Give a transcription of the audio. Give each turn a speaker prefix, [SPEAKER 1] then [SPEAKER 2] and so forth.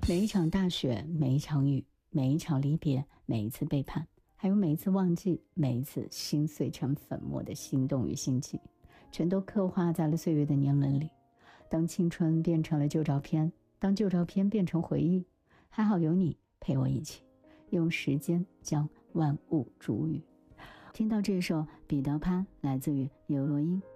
[SPEAKER 1] 每一场大雪，每一场雨，每一场离别，每一次背叛，还有每一次忘记，每一次心碎成粉末的心动与心悸，全都刻画在了岁月的年轮里。当青春变成了旧照片，当旧照片变成回忆，还好有你陪我一起，用时间将万物煮雨。听到这首彼得潘，来自于刘若英。